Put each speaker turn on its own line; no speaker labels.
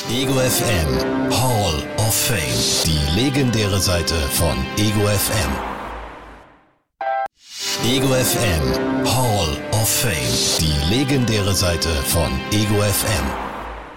Ego FM Hall of Fame. Die legendäre Seite von Ego FM. Ego FM Hall of Fame. Die legendäre Seite von Ego FM.